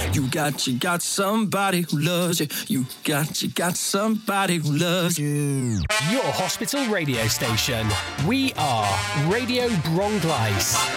You got somebody who loves you. You got somebody who loves you. Your hospital radio station. We are Radio Bronglais.